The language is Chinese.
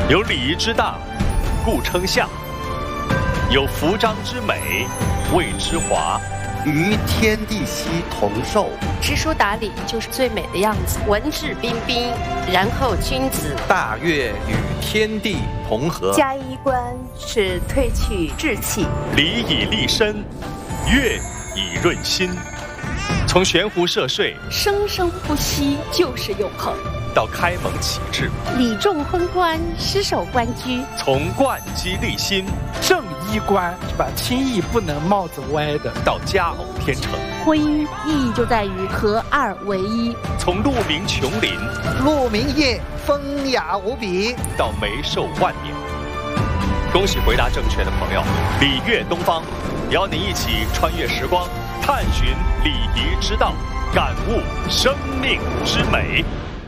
有礼仪之大，故称相；有服章之美，谓之华。 与天地熙同寿， 知书达理就是最美的样子，文质彬彬，然后君子。 大悦与天地同和， 加衣冠是褪去稚气， 礼以立身，乐以润心。从悬壶涉水， 生生不息就是永恒； 到开蒙启智， 礼重婚冠，失守官居； 从贯机立心， 正衣冠是吧？轻易不能帽子歪的； 到佳偶天成， 婚姻意义就在于合二为一； 从鹿鸣琼林， 鹿鸣夜，风雅无比； 到眉寿万年。恭喜回答正确的朋友，礼乐东方，邀您一起穿越时光，探寻礼仪之道，感悟生命之美。